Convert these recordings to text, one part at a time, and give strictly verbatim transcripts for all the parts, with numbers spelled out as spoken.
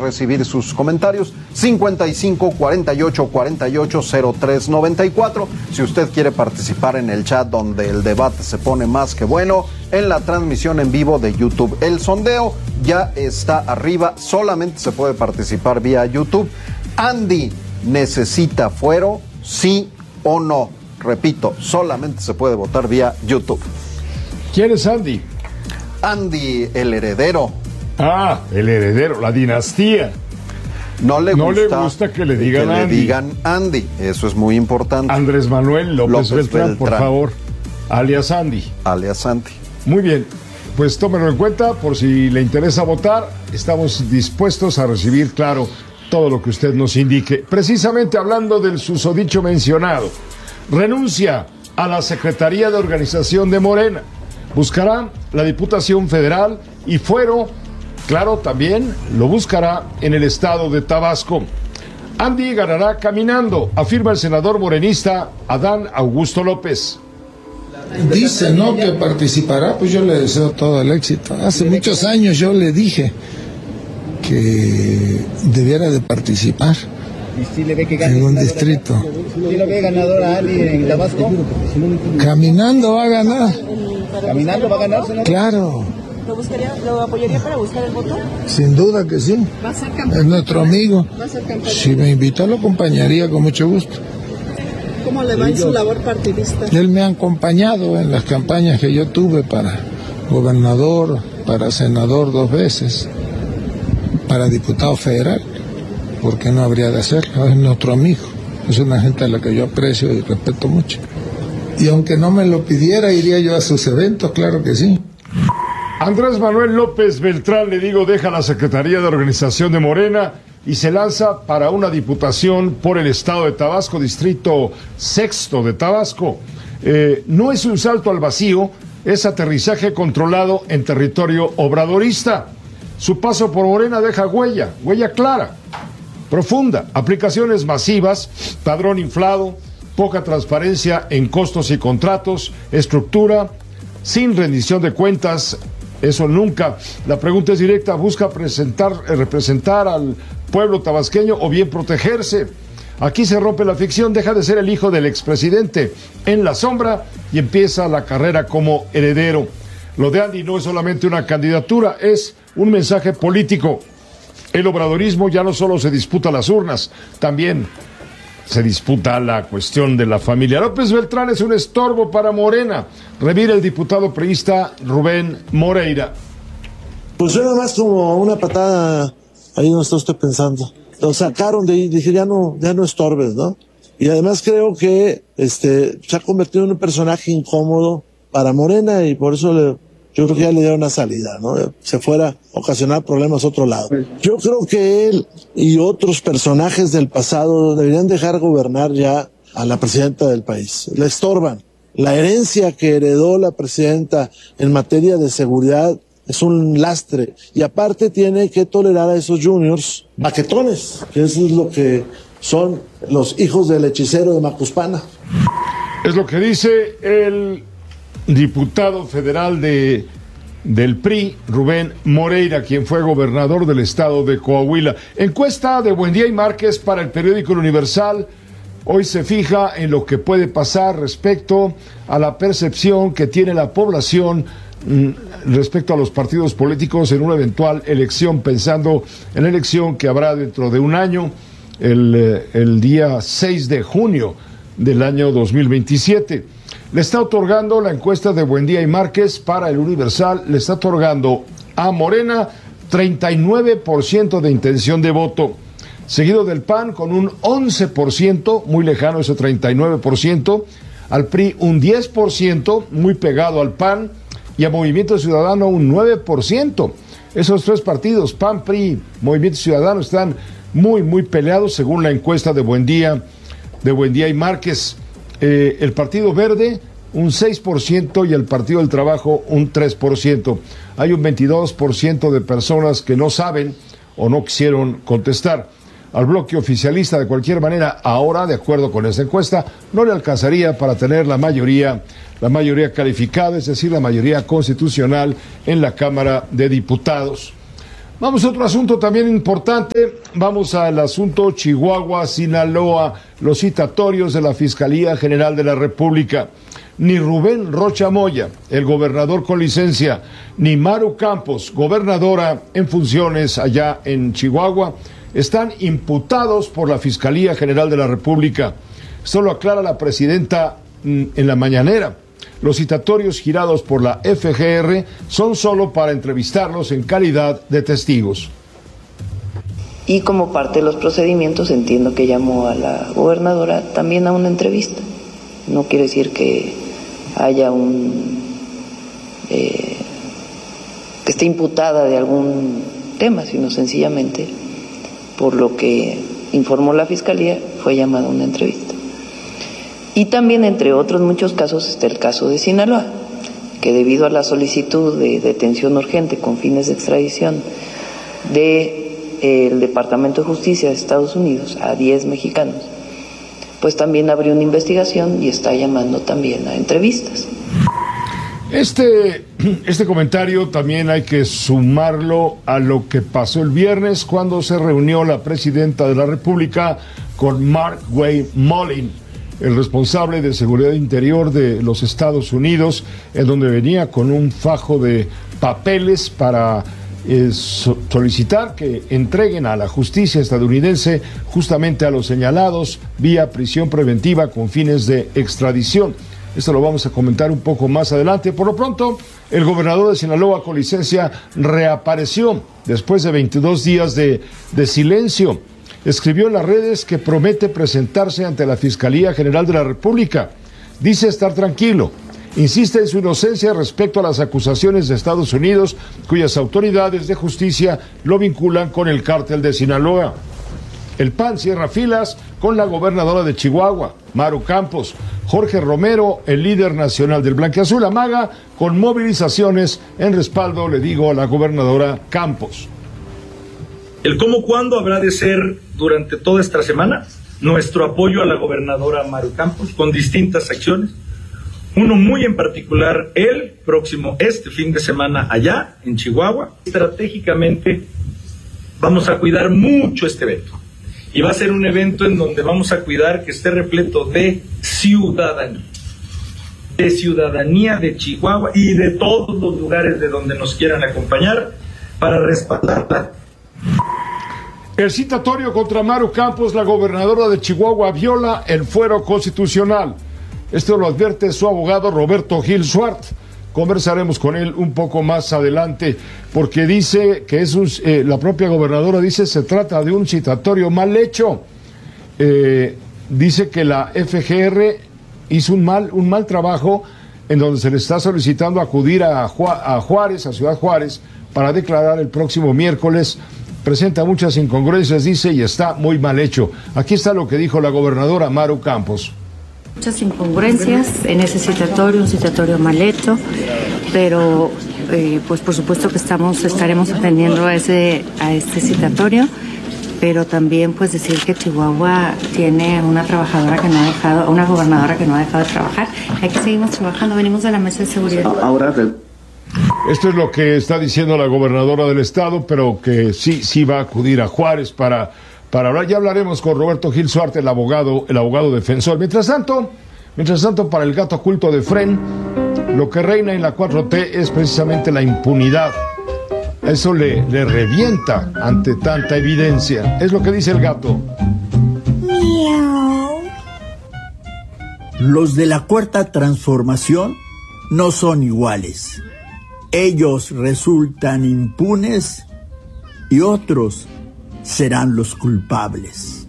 recibir sus comentarios. cincuenta y cinco, cuarenta y ocho, cuarenta y ocho, cero tres noventa y cuatro. Si usted quiere participar en el chat donde el debate se pone más que bueno, en la transmisión en vivo de YouTube. El sondeo ya está arriba, solamente se puede participar vía YouTube. Andy, ¿necesita fuero? ¿Sí o no? Repito, solamente se puede votar vía YouTube. ¿Quién es Andy? Andy, el heredero. Ah, el heredero, la dinastía. No le no gusta, le gusta que le digan que Andy. le digan Andy, eso es muy importante. Andrés Manuel López, López Beltrán, Beltrán, por favor, alias Andy. Alias Andy. Muy bien, pues tómenlo en cuenta por si le interesa votar. Estamos dispuestos a recibir, claro, todo lo que usted nos indique. Precisamente hablando del susodicho mencionado, renuncia a la Secretaría de Organización de Morena. Buscará la Diputación Federal y fuero, claro, también lo buscará en el estado de Tabasco. Andy ganará caminando, afirma el senador morenista Adán Augusto López. Dice, ¿no?, que participará, pues yo le deseo todo el éxito. Hace muchos años yo le dije que debiera de participar ¿Y si le ve que en un distrito. ¿Sí lo ve ganador a Ali en Tabasco? Caminando va a ganar. ¿Caminando va a ganar, senador? Claro. ¿Lo buscaría, lo apoyaría para buscar el voto? Sin duda que sí. ¿Va a ser campaña? Es nuestro amigo. ¿Va a ser campaña? Si me invita, lo acompañaría con mucho gusto. ¿Cómo le va en su labor partidista? Él me ha acompañado en las campañas que yo tuve para gobernador, para senador dos veces, para diputado federal. ¿Por qué no habría de hacerlo? Es nuestro amigo. Es una gente a la que yo aprecio y respeto mucho. Y aunque no me lo pidiera, iría yo a sus eventos, claro que sí. Andrés Manuel López Beltrán, le digo, deja la Secretaría de Organización de Morena y se lanza para una diputación por el estado de Tabasco, distrito sexto de Tabasco. Eh, no es un salto al vacío, es aterrizaje controlado en territorio obradorista. Su paso por Morena deja huella, huella clara, profunda, aplicaciones masivas, padrón inflado, poca transparencia en costos y contratos, estructura, sin rendición de cuentas, eso nunca. La pregunta es directa, ¿busca presentar, eh, representar al pueblo tabasqueño o bien protegerse? Aquí se rompe la ficción, deja de ser el hijo del expresidente en la sombra y empieza la carrera como heredero. Lo de Andy no es solamente una candidatura, es un mensaje político. El obradorismo ya no solo se disputa las urnas, también se disputa la cuestión de la familia. López Beltrán es un estorbo para Morena, revira el diputado priista Rubén Moreira. Pues suena más como una patada, ahí no está usted pensando. Lo sacaron de ahí, dije, ya no, ya no estorbes, ¿no? Y además creo que este se ha convertido en un personaje incómodo para Morena y por eso le, yo creo que ya le dio una salida, ¿no? Se fuera a ocasionar problemas a otro lado. Yo creo que él y otros personajes del pasado deberían dejar gobernar ya a la presidenta del país. Le estorban. La herencia que heredó la presidenta en materia de seguridad es un lastre. Y aparte tiene que tolerar a esos juniors baquetones, que eso es lo que son los hijos del hechicero de Macuspana. Es lo que dice el diputado federal de, del P R I, Rubén Moreira, quien fue gobernador del estado de Coahuila. Encuesta de Buendía y Márquez para el periódico El Universal. Hoy se fija en lo que puede pasar respecto a la percepción que tiene la población respecto a los partidos políticos en una eventual elección, pensando en la elección que habrá dentro de un año, el, el día seis de junio del año dos mil veintisiete. Le está otorgando la encuesta de Buendía y Márquez para el Universal, le está otorgando a Morena treinta y nueve por ciento de intención de voto, seguido del P A N con un once por ciento, muy lejano ese treinta y nueve por ciento, al P R I un diez por ciento, muy pegado al P A N, y a Movimiento Ciudadano un nueve por ciento. Esos tres partidos, P A N, P R I, Movimiento Ciudadano, están muy, muy peleados según la encuesta de Buendía, de Buendía y Márquez. Eh, el Partido Verde un seis por ciento y el Partido del Trabajo un tres por ciento. Hay un veintidós por ciento de personas que no saben o no quisieron contestar. Al bloque oficialista, de cualquier manera, ahora, de acuerdo con esta encuesta, no le alcanzaría para tener la mayoría, la mayoría calificada, es decir, la mayoría constitucional en la Cámara de Diputados. Vamos a otro asunto también importante. Vamos al asunto Chihuahua, Sinaloa, los citatorios de la Fiscalía General de la República. Ni Rubén Rocha Moya, el gobernador con licencia, ni Maru Campos, gobernadora en funciones allá en Chihuahua, están imputados por la Fiscalía General de la República. Esto lo aclara la presidenta en la mañanera. Los citatorios girados por la F G R son solo para entrevistarlos en calidad de testigos. Y como parte de los procedimientos, entiendo que llamó a la gobernadora también a una entrevista. No quiere decir que haya un... Eh, que esté imputada de algún tema, sino sencillamente, por lo que informó la Fiscalía, fue llamada a una entrevista. Y también, entre otros muchos casos, está el caso de Sinaloa, que debido a la solicitud de detención urgente con fines de extradición del de, eh, Departamento de Justicia de Estados Unidos a diez mexicanos, pues también abrió una investigación y está llamando también a entrevistas. Este, este comentario también hay que sumarlo a lo que pasó el viernes cuando se reunió la presidenta de la República con Mark Wayne Mullin, el responsable de Seguridad Interior de los Estados Unidos, en donde venía con un fajo de papeles para eh, so- solicitar que entreguen a la justicia estadounidense justamente a los señalados vía prisión preventiva con fines de extradición. Esto lo vamos a comentar un poco más adelante. Por lo pronto, el gobernador de Sinaloa con licencia reapareció después de veintidós días de, de silencio. Escribió en las redes que promete presentarse ante la Fiscalía General de la República. Dice estar tranquilo. Insiste en su inocencia respecto a las acusaciones de Estados Unidos, cuyas autoridades de justicia lo vinculan con el cártel de Sinaloa. El P A N cierra filas con la gobernadora de Chihuahua, Maru Campos. Jorge Romero, el líder nacional del Blanquiazul, amaga con movilizaciones en respaldo, le digo, a la gobernadora Campos. El cómo cuándo habrá de ser durante toda esta semana nuestro apoyo a la gobernadora Maru Campos con distintas acciones. Uno muy en particular, el próximo, este fin de semana allá en Chihuahua. Estratégicamente vamos a cuidar mucho este evento. Y va a ser un evento en donde vamos a cuidar que esté repleto de ciudadanía. De ciudadanía de Chihuahua y de todos los lugares de donde nos quieran acompañar para respaldarla. El citatorio contra Maru Campos, la gobernadora de Chihuahua, viola el fuero constitucional. Esto lo advierte su abogado Roberto Gil Suart. Conversaremos con él un poco más adelante, porque dice que es un, eh, la propia gobernadora dice se trata de un citatorio mal hecho. Eh, dice que la F G R hizo un mal, un mal trabajo en donde se le está solicitando acudir a, Ju- a Juárez, a Ciudad Juárez, para declarar el próximo miércoles. Presenta muchas incongruencias, dice, y está muy mal hecho. Aquí está lo que dijo la gobernadora Maru Campos. Muchas incongruencias en ese citatorio, un citatorio mal hecho, pero eh, pues por supuesto que estamos estaremos atendiendo a ese a este citatorio, pero también pues decir que Chihuahua tiene una trabajadora que no ha dejado, una gobernadora que no ha dejado de trabajar. Aquí seguimos trabajando, venimos de la mesa de seguridad. Ahora... Esto es lo que está diciendo la gobernadora del estado, pero que sí, sí va a acudir a Juárez para, para hablar. Ya hablaremos con Roberto Gil Suarte, el abogado, el abogado defensor. Mientras tanto, mientras tanto, para el gato oculto de Fren, lo que reina en la cuatro T es precisamente la impunidad. Eso le, le revienta ante tanta evidencia. Es lo que dice el gato. Los de la Cuarta Transformación no son iguales. Ellos resultan impunes y otros serán los culpables.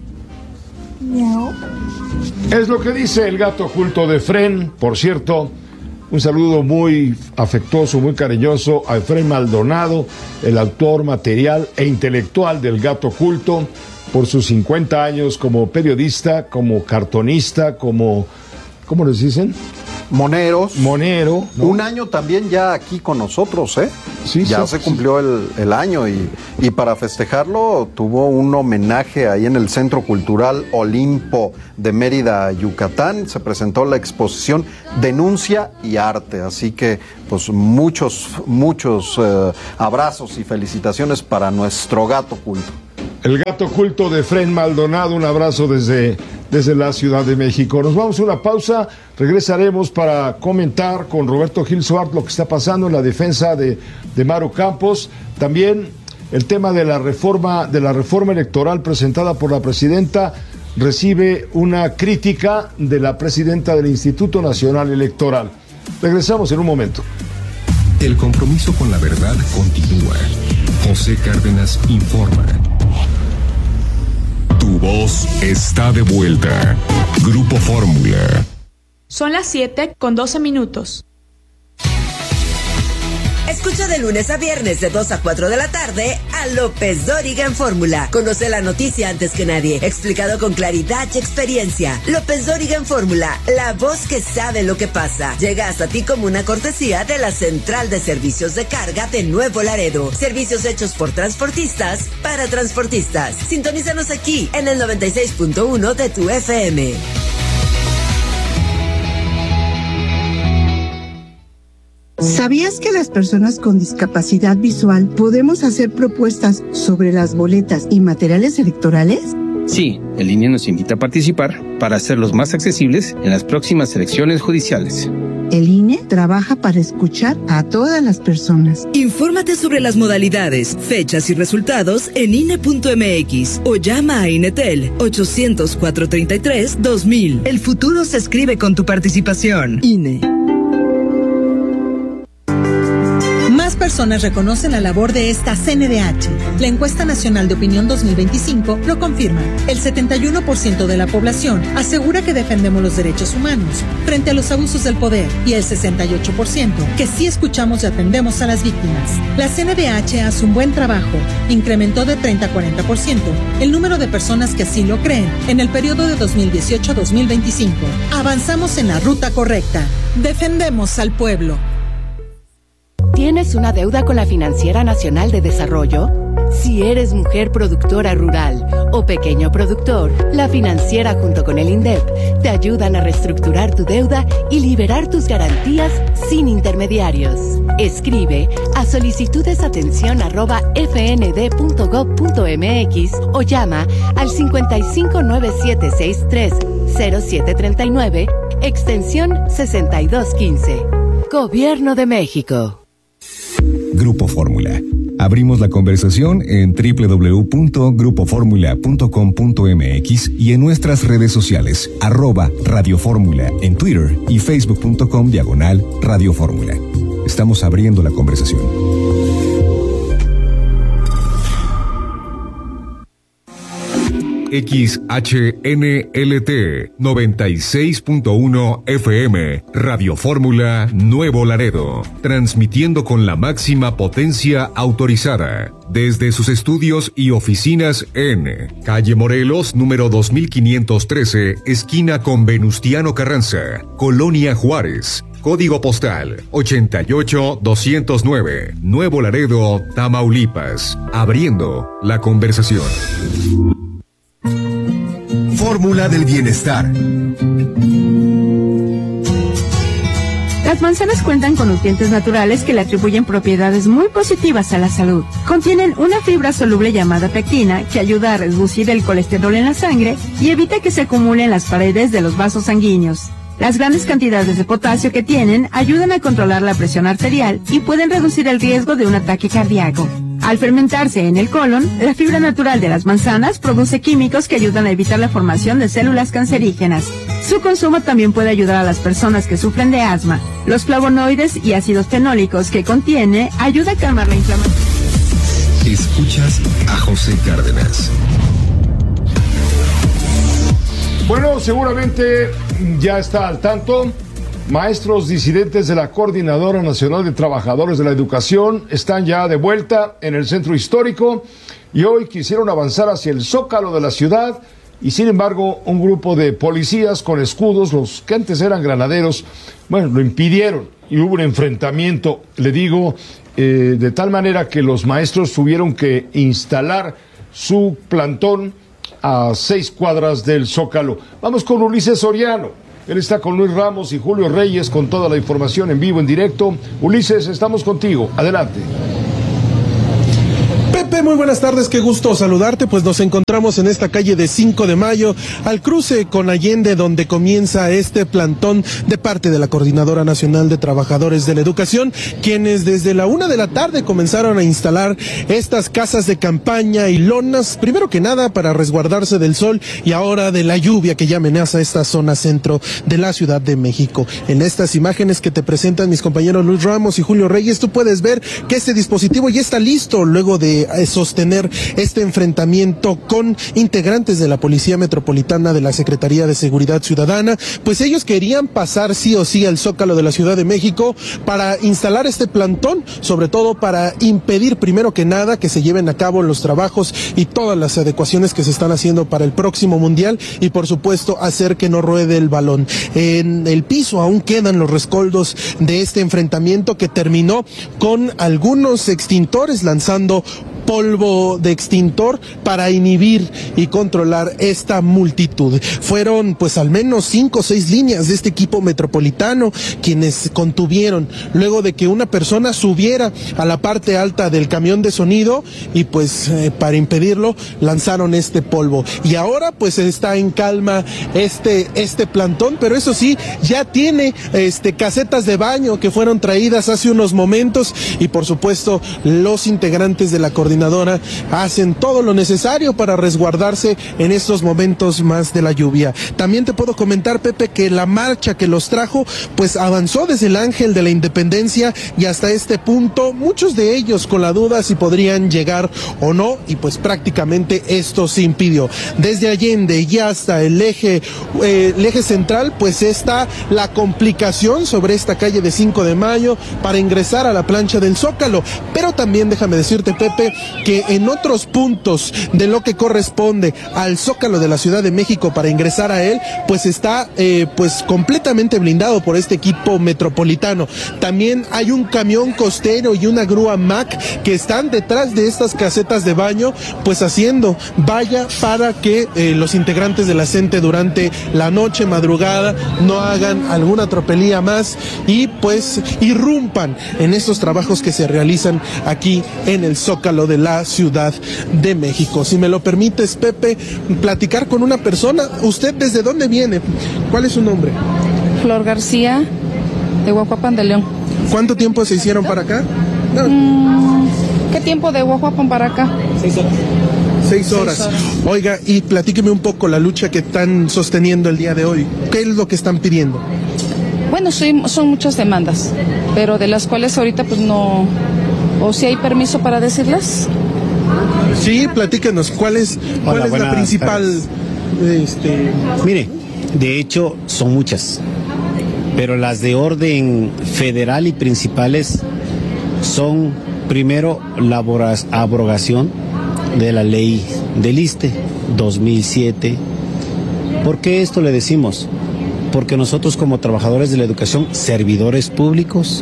Es lo que dice el gato oculto de Fren. Por cierto, un saludo muy afectuoso, muy cariñoso a Efraín Maldonado, el autor material e intelectual del gato oculto, por sus cincuenta años como periodista, como cartonista, como ¿cómo les dicen? Moneros. Monero. ¿no? Un año también ya aquí con nosotros, ¿eh? Sí, ya sí, se cumplió el, el año y, y para festejarlo tuvo un homenaje ahí en el Centro Cultural Olimpo de Mérida, Yucatán. Se presentó la exposición Denuncia y Arte. Así que, pues, muchos, muchos eh, abrazos y felicitaciones para nuestro gato culto. El gato culto de Fren Maldonado, un abrazo desde, desde la Ciudad de México. Nos vamos a una pausa, regresaremos para comentar con Roberto Gil Suart lo que está pasando en la defensa de, de Maru Campos. También el tema de la reforma, de la reforma electoral presentada por la presidenta recibe una crítica de la presidenta del Instituto Nacional Electoral. Regresamos en un momento. El compromiso con la verdad continúa. José Cárdenas informa. Tu voz está de vuelta. Grupo Fórmula. Son las siete con doce minutos. Escucha de lunes a viernes de dos a cuatro de la tarde a López Dóriga en Fórmula. Conoce la noticia antes que nadie, explicado con claridad y experiencia. López Dóriga en Fórmula, la voz que sabe lo que pasa. Llega hasta ti como una cortesía de la Central de Servicios de Carga de Nuevo Laredo. Servicios hechos por transportistas para transportistas. Sintonízanos aquí en el noventa y seis punto uno de tu F M. ¿Sabías que las personas con discapacidad visual podemos hacer propuestas sobre las boletas y materiales electorales? Sí, el I N E nos invita a participar para hacerlos más accesibles en las próximas elecciones judiciales. El I N E trabaja para escuchar a todas las personas. Infórmate sobre las modalidades, fechas y resultados en I N E punto M X o llama a Inetel ochocientos, cuatrocientos treinta y tres, dos mil. El futuro se escribe con tu participación. I N E. Más personas reconocen la labor de esta C N D H. La encuesta nacional de opinión dos mil veinticinco lo confirma. El setenta y uno por ciento de la población asegura que defendemos los derechos humanos frente a los abusos del poder y el sesenta y ocho por ciento que sí escuchamos y atendemos a las víctimas. La C N D H hace un buen trabajo. Incrementó de treinta a cuarenta por ciento el número de personas que así lo creen en el periodo de dos mil dieciocho a dos mil veinticinco. Avanzamos en la ruta correcta. Defendemos al pueblo. ¿Tienes una deuda con la Financiera Nacional de Desarrollo? Si eres mujer productora rural o pequeño productor, la Financiera junto con el INDEP te ayudan a reestructurar tu deuda y liberar tus garantías sin intermediarios. Escribe a solicitudesatención arroba fnd.gov.mx o llama al cincuenta y cinco nueve siete seis tres cero siete tres nueve, extensión sesenta y dos quince. Gobierno de México. Grupo Fórmula. Abrimos la conversación en doble u doble u doble u punto grupo fórmula punto com punto m x y en nuestras redes sociales, arroba Radio Fórmula en Twitter y facebook punto com diagonal Radio Fórmula. Estamos abriendo la conversación. X H N L T noventa y seis punto uno F M, Radio Fórmula Nuevo Laredo, transmitiendo con la máxima potencia autorizada desde sus estudios y oficinas en Calle Morelos, número dos mil quinientos trece, esquina con Venustiano Carranza, Colonia Juárez. Código postal ochenta y ocho doscientos nueve, Nuevo Laredo, Tamaulipas. Abriendo la conversación. Fórmula del bienestar. Las manzanas cuentan con nutrientes naturales que le atribuyen propiedades muy positivas a la salud. Contienen una fibra soluble llamada pectina que ayuda a reducir el colesterol en la sangre y evita que se acumule en las paredes de los vasos sanguíneos. Las grandes cantidades de potasio que tienen ayudan a controlar la presión arterial y pueden reducir el riesgo de un ataque cardíaco. Al fermentarse en el colon, la fibra natural de las manzanas produce químicos que ayudan a evitar la formación de células cancerígenas. Su consumo también puede ayudar a las personas que sufren de asma. Los flavonoides y ácidos fenólicos que contiene ayuda a calmar la inflamación. Escuchas a José Cárdenas. Bueno, seguramente ya está al tanto. Maestros disidentes de la Coordinadora Nacional de Trabajadores de la Educación están ya de vuelta en el centro histórico y hoy quisieron avanzar hacia el Zócalo de la ciudad y sin embargo un grupo de policías con escudos, los que antes eran granaderos, bueno, lo impidieron y hubo un enfrentamiento, le digo, eh, de tal manera que los maestros tuvieron que instalar su plantón a seis cuadras del Zócalo. Vamos con Ulises Soriano. Él está con Luis Ramos y Julio Reyes con toda la información en vivo, en directo. Ulises, estamos contigo. Adelante. Pepe, muy buenas tardes, qué gusto saludarte, pues nos encontramos en esta calle de cinco de mayo, al cruce con Allende, donde comienza este plantón de parte de la Coordinadora Nacional de Trabajadores de la Educación, quienes desde la una de la tarde comenzaron a instalar estas casas de campaña y lonas, primero que nada para resguardarse del sol y ahora de la lluvia que ya amenaza esta zona centro de la Ciudad de México. En estas imágenes que te presentan mis compañeros Luis Ramos y Julio Reyes, tú puedes ver que este dispositivo ya está listo luego de sostener este enfrentamiento con integrantes de la Policía Metropolitana de la Secretaría de Seguridad Ciudadana, pues ellos querían pasar sí o sí al Zócalo de la Ciudad de México para instalar este plantón, sobre todo para impedir primero que nada que se lleven a cabo los trabajos y todas las adecuaciones que se están haciendo para el próximo Mundial y por supuesto hacer que no ruede el balón. En el piso aún quedan los rescoldos de este enfrentamiento que terminó con algunos extintores lanzando polvo de extintor para inhibir y controlar esta multitud. Fueron pues al menos cinco o seis líneas de este equipo metropolitano quienes contuvieron luego de que una persona subiera a la parte alta del camión de sonido y pues eh, para impedirlo lanzaron este polvo. Y ahora pues está en calma este, este plantón, pero eso sí, ya tiene este, casetas de baño que fueron traídas hace unos momentos y por supuesto los integrantes de la coordinación hacen todo lo necesario para resguardarse en estos momentos más de la lluvia. También te puedo comentar, Pepe, que la marcha que los trajo pues avanzó desde el Ángel de la Independencia y hasta este punto, muchos de ellos con la duda si podrían llegar o no y pues prácticamente esto se impidió. Desde Allende y hasta el eje, eh, el eje central pues está la complicación sobre esta calle de cinco de mayo para ingresar a la plancha del Zócalo, pero también déjame decirte, Pepe, que en otros puntos de lo que corresponde al Zócalo de la Ciudad de México para ingresar a él, pues está eh, pues completamente blindado por este equipo metropolitano. También hay un camión costero y una grúa M A C que están detrás de estas casetas de baño, pues haciendo valla para que eh, los integrantes de la CENTE durante la noche, madrugada, no hagan alguna tropelía más y pues irrumpan en estos trabajos que se realizan aquí en el Zócalo de la Ciudad de México. Si me lo permites, Pepe, platicar con una persona. ¿Usted desde dónde viene? ¿Cuál es su nombre? Flor García, de Guajuapan de León. ¿Cuánto tiempo se hicieron para acá? No. Mm, ¿Qué tiempo de Guajuapan para acá? Seis horas. Seis horas. Seis horas. Oiga, y platíqueme un poco la lucha que están sosteniendo el día de hoy. ¿Qué es lo que están pidiendo? Bueno, sí, son muchas demandas, pero de las cuales ahorita pues no... ¿O si hay permiso para decirlas? Sí, platícanos, ¿cuál es, cuál Hola, es la principal? Este... Mire, de hecho son muchas, pero las de orden federal y principales son, primero, la abrogación de la ley del ISSSTE dos mil siete. ¿Por qué esto le decimos? Porque nosotros como trabajadores de la educación, servidores públicos,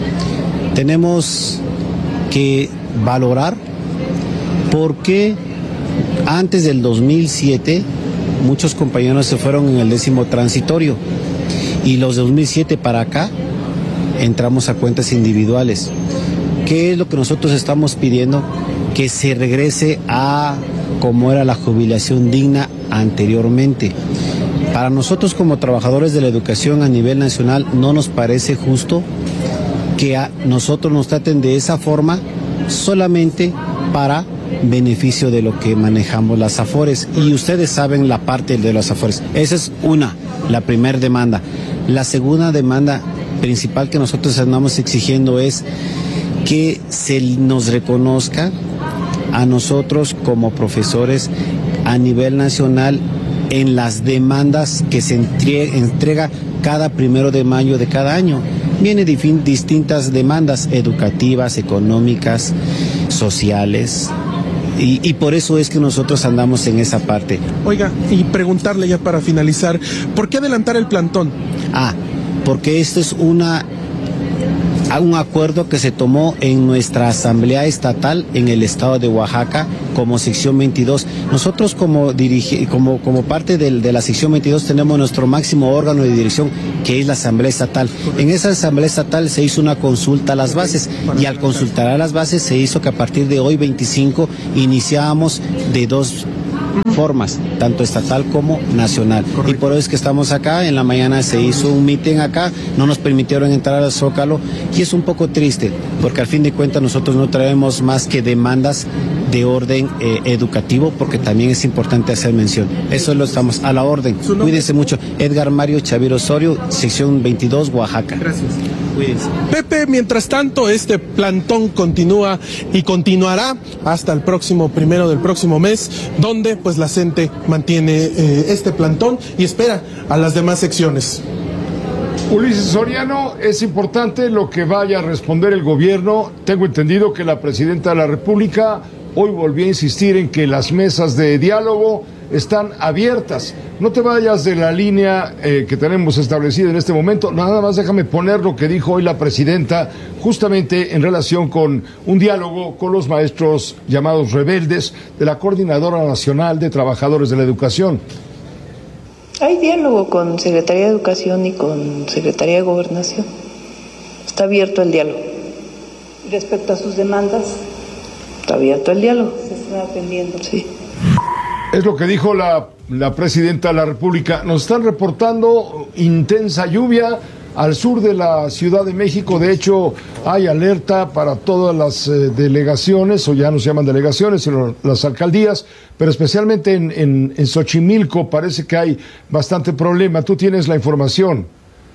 tenemos que valorar por qué antes del dos mil siete muchos compañeros se fueron en el décimo transitorio y los de dos mil siete para acá entramos a cuentas individuales. ¿Qué es lo que nosotros estamos pidiendo? Que se regrese a como era la jubilación digna anteriormente. Para nosotros como trabajadores de la educación a nivel nacional no nos parece justo que a nosotros nos traten de esa forma solamente para beneficio de lo que manejamos las AFORES. Y ustedes saben la parte de las AFORES. Esa es una, la primera demanda. La segunda demanda principal que nosotros andamos exigiendo es que se nos reconozca a nosotros como profesores a nivel nacional en las demandas que se entre, entrega cada primero de mayo de cada año. Vienen distintas demandas educativas, económicas, sociales, Y, y por eso es que nosotros andamos en esa parte. Oiga, y preguntarle ya para finalizar, ¿por qué adelantar el plantón? Ah, porque esto es una un acuerdo que se tomó en nuestra Asamblea Estatal en el estado de Oaxaca como sección veintidós. Nosotros como, dirige, como, como parte del, de la sección veintidós tenemos nuestro máximo órgano de dirección, que es la Asamblea Estatal. En esa Asamblea Estatal se hizo una consulta a las bases, y al consultar a las bases se hizo que a partir de hoy veinticinco iniciábamos de dos formas, tanto estatal como nacional. Correcto. Y por eso es que estamos acá. En la mañana se hizo un meeting acá, no nos permitieron entrar al Zócalo, y es un poco triste, porque al fin de cuentas nosotros no traemos más que demandas de orden eh, educativo, porque también es importante hacer mención. Eso lo estamos a la orden. Cuídense mucho. Edgar Mario Chaviro Osorio, sección veintidós, Oaxaca. Gracias. Cuídense. Pepe, mientras tanto, este plantón continúa y continuará hasta el próximo primero del próximo mes, donde pues la CENTE mantiene eh, este plantón y espera a las demás secciones. Ulises Soriano, es importante lo que vaya a responder el gobierno. Tengo entendido que la presidenta de la República hoy volvió a insistir en que las mesas de diálogo están abiertas. No te vayas de la línea eh, que tenemos establecida en este momento. Nada más déjame poner lo que dijo hoy la presidenta, justamente en relación con un diálogo con los maestros llamados rebeldes de la Coordinadora Nacional de Trabajadores de la Educación. Hay diálogo con Secretaría de Educación y con Secretaría de Gobernación. Está abierto el diálogo. Respecto a sus demandas, está abierto el diálogo. Se están atendiendo. Sí. Es lo que dijo la, la presidenta de la República. Nos están reportando intensa lluvia al sur de la Ciudad de México. De hecho, hay alerta para todas las eh, delegaciones, o ya no se llaman delegaciones, sino las alcaldías, pero especialmente en, en, en Xochimilco parece que hay bastante problema. Tú tienes la información.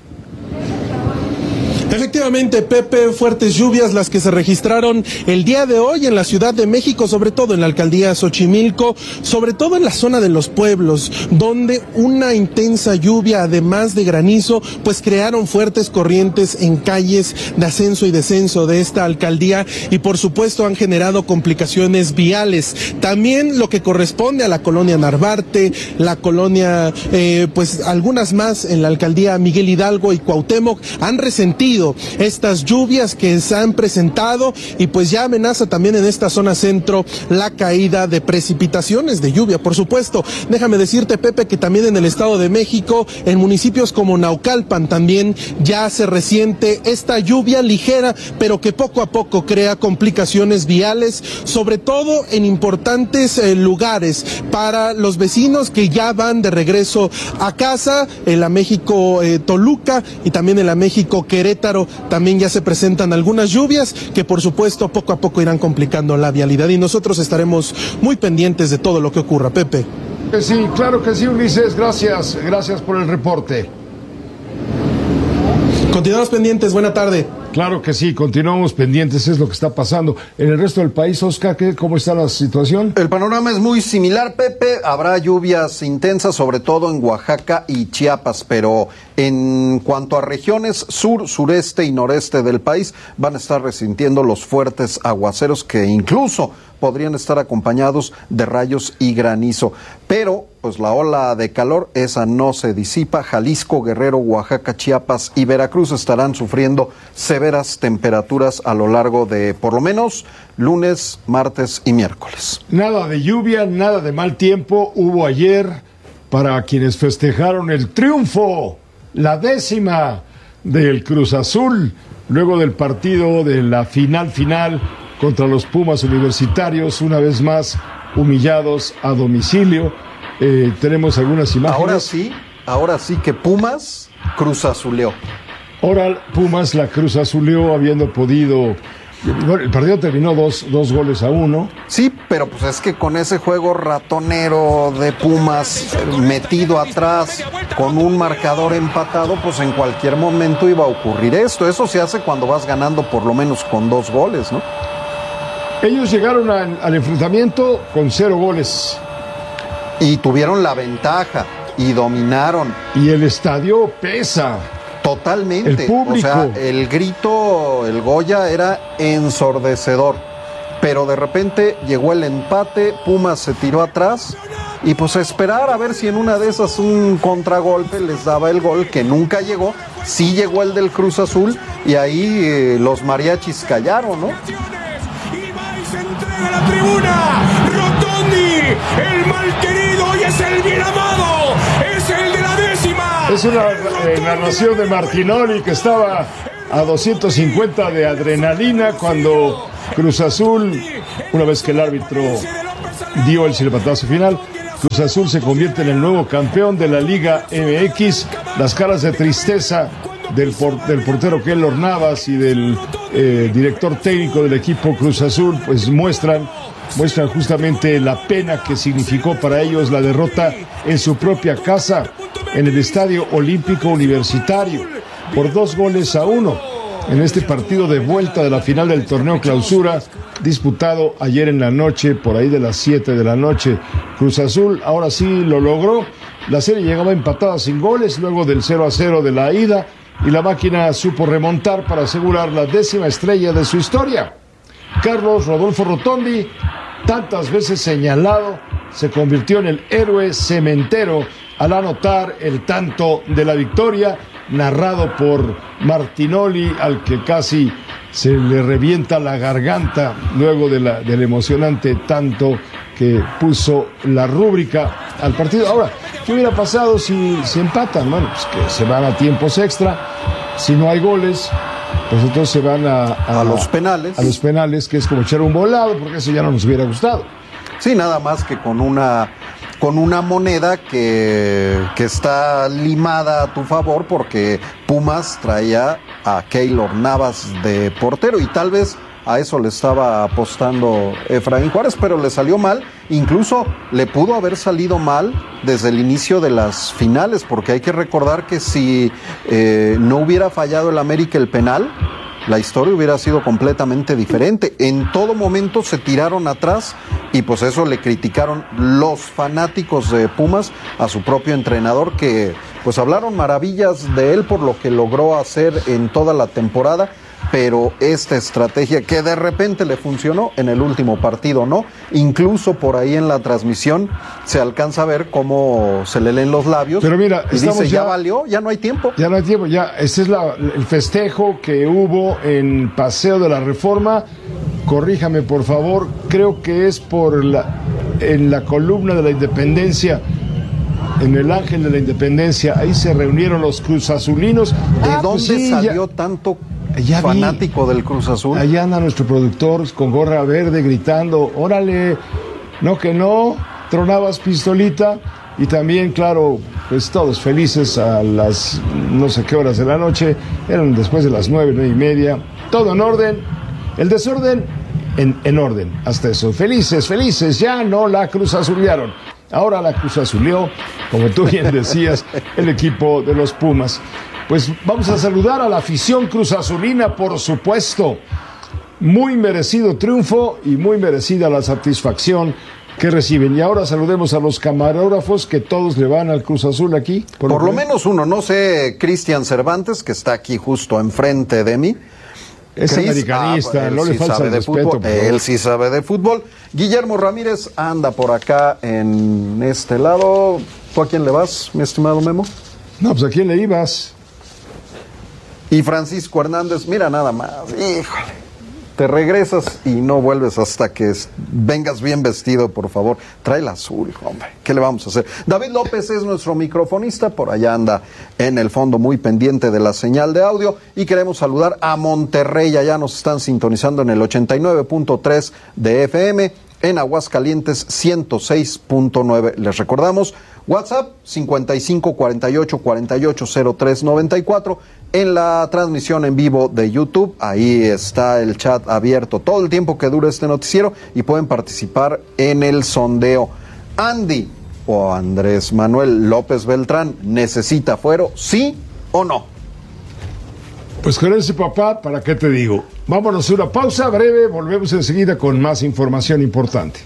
Efectivamente, Pepe, fuertes lluvias las que se registraron el día de hoy en la Ciudad de México, sobre todo en la alcaldía Xochimilco, sobre todo en la zona de los pueblos, donde una intensa lluvia, además de granizo, pues crearon fuertes corrientes en calles de ascenso y descenso de esta alcaldía, y por supuesto han generado complicaciones viales. También lo que corresponde a la colonia Narvarte, la colonia, eh, pues algunas más en la alcaldía Miguel Hidalgo y Cuauhtémoc han resentido estas lluvias que se han presentado, y pues ya amenaza también en esta zona centro la caída de precipitaciones de lluvia, por supuesto. Déjame decirte, Pepe, que también en el Estado de México, en municipios como Naucalpan, también ya se resiente esta lluvia ligera, pero que poco a poco crea complicaciones viales, sobre todo en importantes eh, lugares para los vecinos que ya van de regreso a casa. En la México eh, Toluca y también en la México Querétaro también ya se presentan algunas lluvias que por supuesto poco a poco irán complicando la vialidad, y nosotros estaremos muy pendientes de todo lo que ocurra. Pepe. Que sí, claro que sí, Ulises, gracias, gracias por el reporte. Continuamos pendientes, buena tarde. Claro que sí, continuamos pendientes, es lo que está pasando. En el resto del país, Oscar, ¿qué, ¿cómo está la situación? El panorama es muy similar, Pepe. Habrá lluvias intensas, sobre todo en Oaxaca y Chiapas, pero en cuanto a regiones sur, sureste y noreste del país, van a estar resintiendo los fuertes aguaceros que incluso podrían estar acompañados de rayos y granizo. Pero, pues la ola de calor, esa no se disipa. Jalisco, Guerrero, Oaxaca, Chiapas y Veracruz estarán sufriendo severas temperaturas a lo largo de, por lo menos, lunes, martes y miércoles. Nada de lluvia, nada de mal tiempo hubo ayer para quienes festejaron el triunfo, la décima del Cruz Azul, luego del partido de la final final contra los Pumas Universitarios, una vez más humillados a domicilio. Eh, tenemos algunas imágenes. Ahora sí, ahora sí que Pumas Cruz Azuleó. Ahora Pumas la Cruz Azuleó, habiendo podido... Bueno, el partido terminó dos, dos goles a uno. Sí, pero pues es que con ese juego ratonero de Pumas metido atrás, con un marcador empatado, pues en cualquier momento iba a ocurrir esto. Eso se hace cuando vas ganando por lo menos con dos goles, ¿no? Ellos llegaron a, al enfrentamiento con cero goles. Y tuvieron la ventaja y dominaron. Y el estadio pesa. Totalmente. El público. O sea, el grito, el Goya era ensordecedor. pero de repente llegó el empate, Pumas se tiró atrás y pues a esperar a ver si en una de esas un contragolpe les daba el gol, que nunca llegó. Sí llegó el del Cruz Azul y ahí eh, los mariachis callaron, ¿no? La tribuna, Rotondi, el mal querido y es el bien amado, es el de la décima. Es una eh, narración de Martinoli, que estaba a doscientos cincuenta de adrenalina cuando Cruz Azul, una vez que el árbitro dio el silbatazo final, Cruz Azul se convierte en el nuevo campeón de la Liga M X. Las caras de tristeza del, por, del portero Keylor Navas y del eh, director técnico del equipo Cruz Azul, pues muestran, muestran justamente la pena que significó para ellos la derrota en su propia casa, en el Estadio Olímpico Universitario, por dos goles a uno, en este partido de vuelta de la final del torneo Clausura, disputado ayer en la noche, por ahí de las siete de la noche. Cruz Azul ahora sí lo logró. La serie llegaba empatada sin goles luego del cero a cero de la ida, y la máquina supo remontar para asegurar la décima estrella de su historia. Carlos Rodolfo Rotondi, tantas veces señalado, se convirtió en el héroe cementero al anotar el tanto de la victoria, narrado por Martinoli, al que casi se le revienta la garganta luego de la, del emocionante tanto que puso la rúbrica al partido. Ahora, ¿qué hubiera pasado si se empatan? Bueno, pues que se van a tiempos extra. Si no hay goles, pues entonces se van a, a, a los penales. A los penales, que es como echar un volado, porque eso ya no nos hubiera gustado. Sí, nada más que con una con una moneda que, que está limada a tu favor, porque Pumas traía a Keylor Navas de portero y tal vez a eso le estaba apostando Efraín Juárez, pero le salió mal. Incluso le pudo haber salido mal desde el inicio de las finales, porque hay que recordar que si eh, no hubiera fallado el América el penal, la historia hubiera sido completamente diferente. En todo momento se tiraron atrás y pues eso le criticaron los fanáticos de Pumas a su propio entrenador, que pues hablaron maravillas de él por lo que logró hacer en toda la temporada, pero esta estrategia que de repente le funcionó en el último partido, ¿no? Incluso por ahí en la transmisión se alcanza a ver cómo se le leen los labios. Pero mira, y dice, ya, ya valió, ya no hay tiempo. Ya no hay tiempo, ya. Este es la, el festejo que hubo en Paseo de la Reforma. Corríjame, por favor, creo que es por la, en la columna de la Independencia, en el Ángel de la Independencia, ahí se reunieron los cruzazulinos. ¿De ah, dónde pues sí, salió ya, tanto ya fanático vi, del Cruz Azul? Allá anda nuestro productor con gorra verde gritando, órale, no que no, tronabas pistolita. Y también, claro, pues todos felices a las no sé qué horas de la noche, eran después de las nueve, nueve y media, todo en orden, el desorden en, en orden, hasta eso, felices, felices, ya no la Cruz Azulearon. Ahora la Cruz Azuleó, como tú bien decías, el equipo de los Pumas. Pues vamos a saludar a la afición Cruz Azulina, por supuesto. Muy merecido triunfo y muy merecida la satisfacción que reciben. Y ahora saludemos a los camarógrafos, que todos le van al Cruz Azul aquí. Por, por lo, lo menos uno, no sé, Cristian Cervantes, que está aquí justo enfrente de mí. Es Chris, americanista, ah, no le sí falta el respeto. Él sí sabe de fútbol. Guillermo Ramírez anda por acá en este lado. ¿Tú a quién le vas, mi estimado Memo? No, pues ¿a quién le ibas? Y Francisco Hernández, mira nada más, híjole. Te regresas y no vuelves hasta que vengas bien vestido, por favor. Trae el azul, hombre. ¿Qué le vamos a hacer? David López es nuestro microfonista. Por allá anda en el fondo, muy pendiente de la señal de audio. Y queremos saludar a Monterrey. Allá nos están sintonizando en el ochenta y nueve punto tres de F M. En Aguascalientes, ciento seis punto nueve. Les recordamos, WhatsApp cincuenta y cinco cuarenta y ocho cuarenta y ocho cero tres noventa y cuatro. En la transmisión en vivo de YouTube, ahí está el chat abierto todo el tiempo que dure este noticiero y pueden participar en el sondeo. Andy o Andrés Manuel López Beltrán, ¿necesita fuero, sí o no? Pues con ese papá, ¿para qué te digo? Vámonos a una pausa breve, volvemos enseguida con más información importante.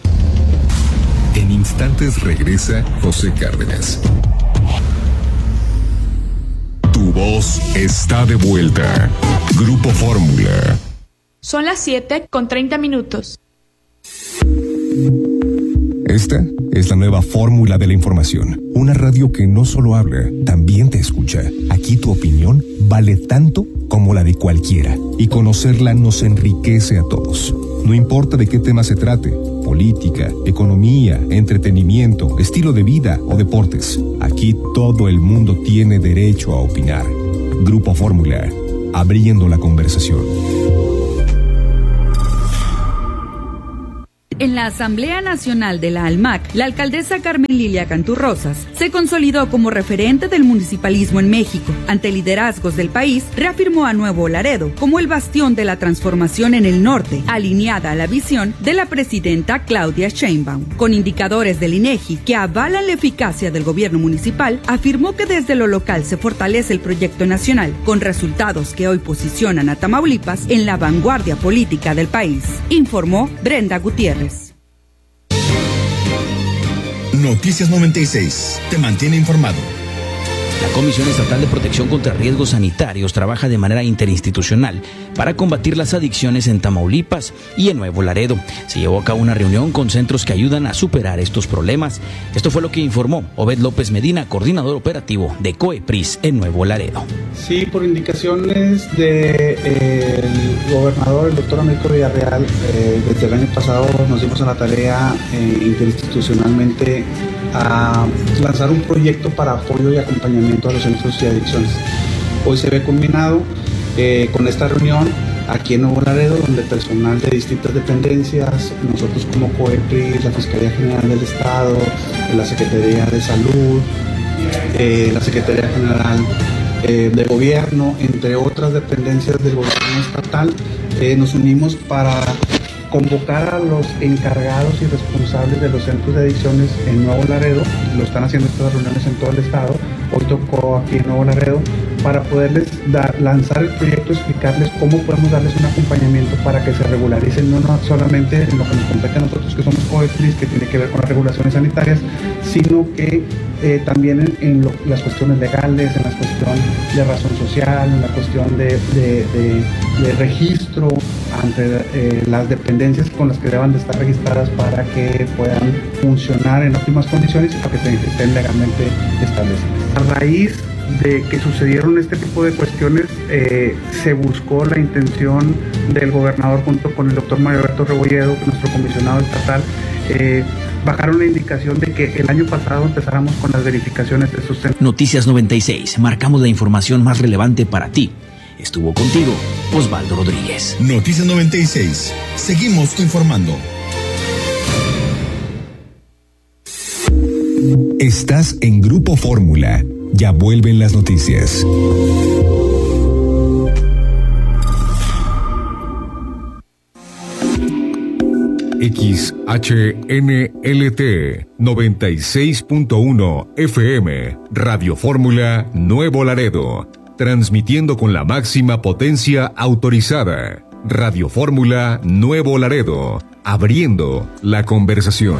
En instantes regresa José Cárdenas. Tu voz está de vuelta. Grupo Fórmula. Son las siete con treinta minutos. Esta es la nueva fórmula de la información. Una radio que no solo habla, también te escucha. Aquí tu opinión vale tanto como la de cualquiera. Y conocerla nos enriquece a todos. No importa de qué tema se trate, política, economía, entretenimiento, estilo de vida o deportes. Aquí todo el mundo tiene derecho a opinar. Grupo Fórmula, abriendo la conversación. En la Asamblea Nacional de la ALMAC, la alcaldesa Carmen Lilia Cantú Rosas se consolidó como referente del municipalismo en México. Ante liderazgos del país, reafirmó a Nuevo Laredo como el bastión de la transformación en el norte, alineada a la visión de la presidenta Claudia Sheinbaum. Con indicadores del INEGI que avalan la eficacia del gobierno municipal, afirmó que desde lo local se fortalece el proyecto nacional, con resultados que hoy posicionan a Tamaulipas en la vanguardia política del país. Informó Brenda Gutiérrez. Noticias noventa y seis te mantiene informado. La Comisión Estatal de Protección contra Riesgos Sanitarios trabaja de manera interinstitucional para combatir las adicciones en Tamaulipas y en Nuevo Laredo. Se llevó a cabo una reunión con centros que ayudan a superar estos problemas. Esto fue lo que informó Obed López Medina, coordinador operativo de COEPRIS en Nuevo Laredo. Sí, por indicaciones del eh, gobernador, el doctor Américo Villarreal, eh, desde el año pasado nos dimos a la tarea eh, interinstitucionalmente a lanzar un proyecto para apoyo y acompañamiento a los centros de adicciones. Hoy se ve culminado eh, con esta reunión aquí en Nuevo Laredo, donde personal de distintas dependencias, nosotros como COEPRIS, la Fiscalía General del Estado, la Secretaría de Salud, eh, la Secretaría General eh, de Gobierno, entre otras dependencias del gobierno estatal, eh, nos unimos para convocar a los encargados y responsables de los centros de adicciones en Nuevo Laredo. Lo están haciendo estas reuniones en todo el estado. Hoy tocó aquí en Nuevo Laredo para poderles dar, lanzar el proyecto, explicarles cómo podemos darles un acompañamiento para que se regularicen, no, no solamente en lo que nos compete a nosotros, que somos COEPRIS, que tiene que ver con las regulaciones sanitarias, sino que eh, también en, en lo, las cuestiones legales, en la cuestión de razón social, en la cuestión de, de, de, de registro ante eh, las dependencias con las que deban de estar registradas para que puedan funcionar en óptimas condiciones y para que estén legalmente establecidas. A raíz de que sucedieron este tipo de cuestiones, eh, se buscó la intención del gobernador junto con el doctor Mario Alberto Rebolledo, que es nuestro comisionado estatal, eh, bajaron la indicación de que el año pasado empezáramos con las verificaciones de estos centros. Noticias noventa y seis, marcamos la información más relevante para ti. Estuvo contigo Osvaldo Rodríguez. Noticias noventa y seis, seguimos informando. Estás en Grupo Fórmula. Ya vuelven las noticias. X H N L T noventa y seis punto uno F M, Radio Fórmula Nuevo Laredo, transmitiendo con la máxima potencia autorizada. Radio Fórmula Nuevo Laredo, abriendo la conversación.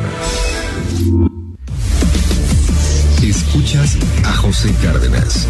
Escuchas a José Cárdenas.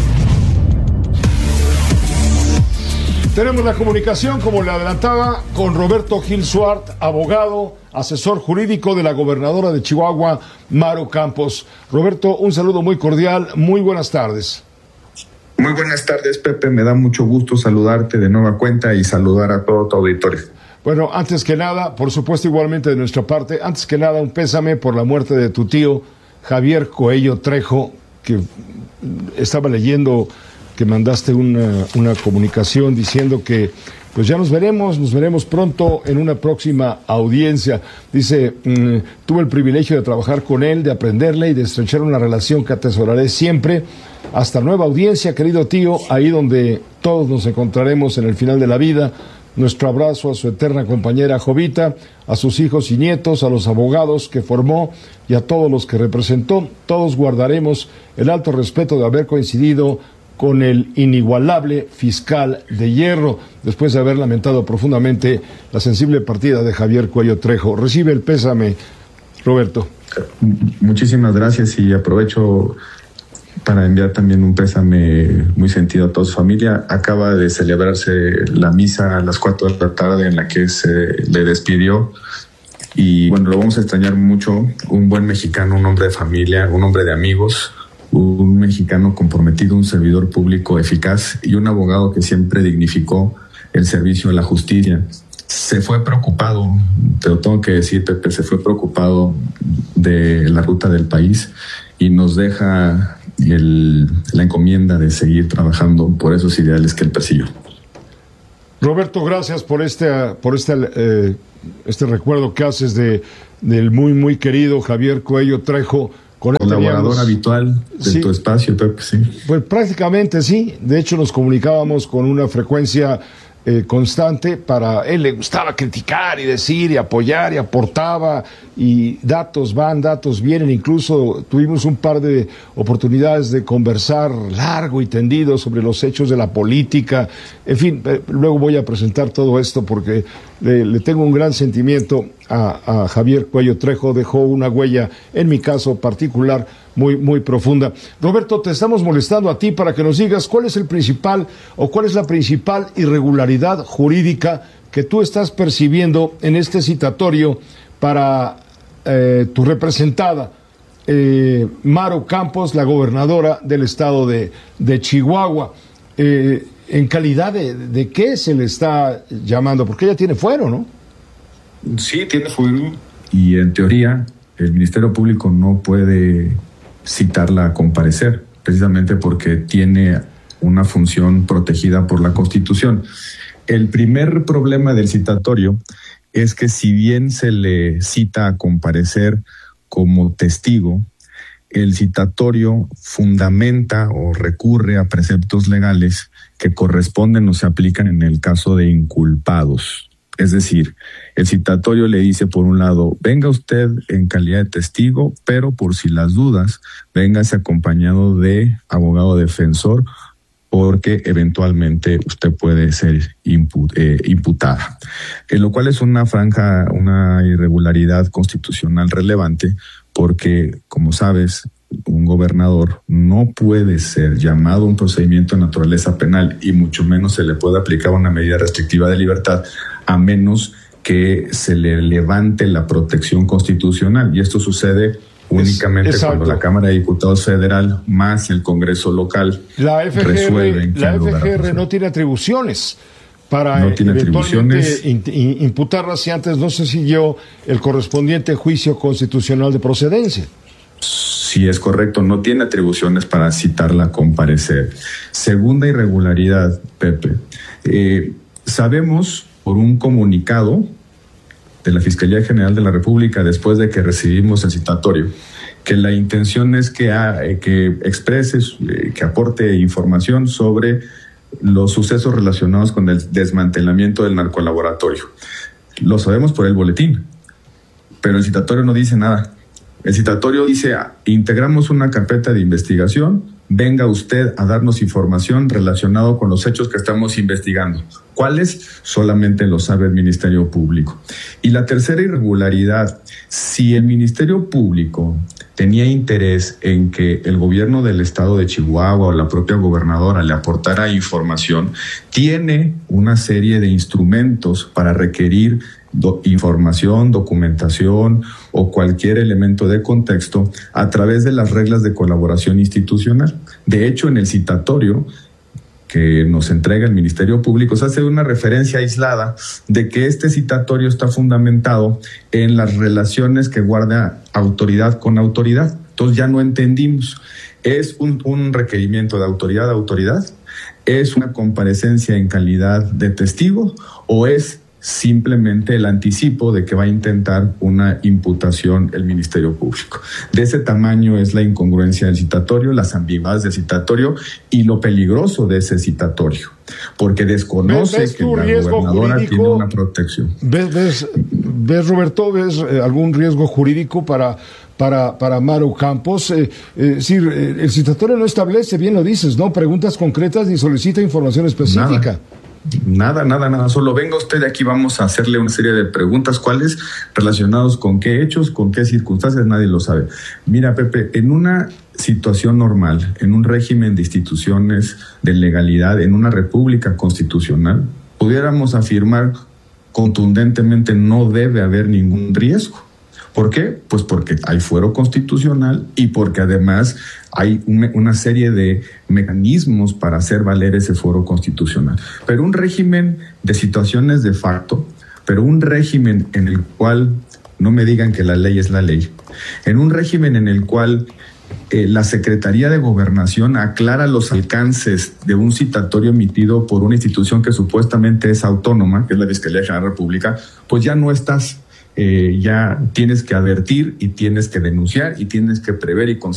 Tenemos la comunicación, como le adelantaba, con Roberto Gil Suart, abogado, asesor jurídico de la gobernadora de Chihuahua, Maru Campos. Roberto, un saludo muy cordial, muy buenas tardes. Muy buenas tardes, Pepe, me da mucho gusto saludarte de nueva cuenta y saludar a todo tu auditorio. Bueno, antes que nada, por supuesto igualmente de nuestra parte, antes que nada un pésame por la muerte de tu tío, Javier Coello Trejo, que estaba leyendo que mandaste una, una comunicación diciendo que pues ya nos veremos, nos veremos pronto en una próxima audiencia. Dice, mmm, tuve el privilegio de trabajar con él, de aprenderle y de estrechar una relación que atesoraré siempre. Hasta nueva audiencia, querido tío, ahí donde todos nos encontraremos en el final de la vida. Nuestro abrazo a su eterna compañera Jovita, a sus hijos y nietos, a los abogados que formó y a todos los que representó. Todos guardaremos el alto respeto de haber coincidido con el inigualable fiscal de hierro, después de haber lamentado profundamente la sensible partida de Javier Coello Trejo. Recibe el pésame, Roberto. Muchísimas gracias y aprovecho para enviar también un pésame muy sentido a toda su familia. Acaba de celebrarse la misa a las cuatro de la tarde en la que se le despidió. Y bueno, lo vamos a extrañar mucho. Un buen mexicano, un hombre de familia, un hombre de amigos, un mexicano comprometido, un servidor público eficaz y un abogado que siempre dignificó el servicio a la justicia. Se fue preocupado, te lo tengo que decir, Pepe, se fue preocupado de la ruta del país y nos deja el, la encomienda de seguir trabajando por esos ideales que él persiguió. Roberto, gracias por este, por este, eh, este recuerdo que haces de del muy, muy querido Javier Cuello Trejo. Con Colaborador teníamos, habitual de sí, tu espacio, Pepe, sí. Pues prácticamente sí. De hecho, nos comunicábamos con una frecuencia eh, constante. Para él le gustaba criticar y decir y apoyar y aportaba, y datos van, datos vienen. Incluso tuvimos un par de oportunidades de conversar largo y tendido sobre los hechos de la política. En fin, eh, luego voy a presentar todo esto porque le, le tengo un gran sentimiento a, a Javier Cuello Trejo. Dejó una huella, en mi caso particular, muy, muy profunda. Roberto, te estamos molestando a ti para que nos digas cuál es el principal o cuál es la principal irregularidad jurídica que tú estás percibiendo en este citatorio para eh, tu representada, eh, Maru Campos, la gobernadora del estado de, de Chihuahua. Eh, ¿En calidad de, de qué se le está llamando? Porque ella tiene fuero, ¿no? Sí, tiene fuero, y en teoría el Ministerio Público no puede citarla a comparecer, precisamente porque tiene una función protegida por la Constitución. El primer problema del citatorio es que si bien se le cita a comparecer como testigo, el citatorio fundamenta o recurre a preceptos legales que corresponden o se aplican en el caso de inculpados. Es decir, el citatorio le dice, por un lado, venga usted en calidad de testigo, pero por si las dudas, véngase acompañado de abogado defensor, porque eventualmente usted puede ser imput, eh, imputada. Eh, lo cual es una franja, una irregularidad constitucional relevante, porque, como sabes, un gobernador no puede ser llamado a un procedimiento de naturaleza penal y mucho menos se le puede aplicar una medida restrictiva de libertad a menos que se le levante la protección constitucional. Y esto sucede únicamente es, cuando la Cámara de Diputados Federal más el Congreso local la F G R, resuelven. La F G R no tiene atribuciones para no tiene atribuciones. imputarla si antes no se siguió el correspondiente juicio constitucional de procedencia. Sí, es correcto, no tiene atribuciones para citarla a comparecer. Segunda irregularidad, Pepe. Eh, sabemos por un comunicado de la Fiscalía General de la República, después de que recibimos el citatorio, que la intención es que, ha, eh, que exprese, eh, que aporte información sobre los sucesos relacionados con el desmantelamiento del narcolaboratorio. Lo sabemos por el boletín, pero el citatorio no dice nada. El citatorio dice, integramos una carpeta de investigación, venga usted a darnos información relacionada con los hechos que estamos investigando. ¿Cuáles? Solamente lo sabe el Ministerio Público. Y la tercera irregularidad, si el Ministerio Público tenía interés en que el gobierno del estado de Chihuahua o la propia gobernadora le aportara información, tiene una serie de instrumentos para requerir Do, información, documentación o cualquier elemento de contexto a través de las reglas de colaboración institucional. De hecho, en el citatorio que nos entrega el Ministerio Público se hace una referencia aislada de que este citatorio está fundamentado en las relaciones que guarda autoridad con autoridad. Entonces ya no entendimos. ¿Es un, un requerimiento de autoridad a autoridad? ¿Es una comparecencia en calidad de testigo? ¿O es simplemente el anticipo de que va a intentar una imputación el Ministerio Público? De ese tamaño es la incongruencia del citatorio, las ambigüedades del citatorio y lo peligroso de ese citatorio, porque desconoce que la gobernadora jurídico? tiene una protección. ¿Ves, ves, ves Roberto, ves eh, algún riesgo jurídico para, para, para Maru Campos? Eh, eh, es decir, eh, el citatorio no establece, bien lo dices, ¿no? Preguntas concretas ni solicita información específica. Nada. Nada, nada, nada. Solo venga usted de aquí, vamos a hacerle una serie de preguntas. ¿Cuáles? Relacionados con qué hechos, con qué circunstancias, nadie lo sabe. Mira, Pepe, en una situación normal, en un régimen de instituciones de legalidad, en una república constitucional, pudiéramos afirmar contundentemente no debe haber ningún riesgo. ¿Por qué? Pues porque hay fuero constitucional y porque además hay un, una serie de mecanismos para hacer valer ese fuero constitucional. Pero un régimen de situaciones de facto, pero un régimen en el cual, no me digan que la ley es la ley, en un régimen en el cual eh, la Secretaría de Gobernación aclara los alcances de un citatorio emitido por una institución que supuestamente es autónoma, que es la Fiscalía General de la República, pues ya no estás... Eh, ya tienes que advertir y tienes que denunciar y tienes que prever y